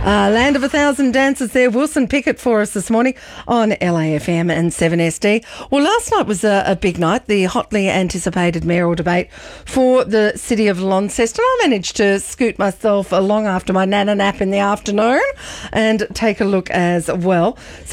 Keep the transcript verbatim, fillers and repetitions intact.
Uh, Land of a Thousand Dances there. Wilson Pickett for us this morning on L A F M and seven S D. Well, last night was a, a big night, the hotly anticipated mayoral debate for the city of Launceston. I managed to scoot myself along after my nana nap in the afternoon and take a look as well.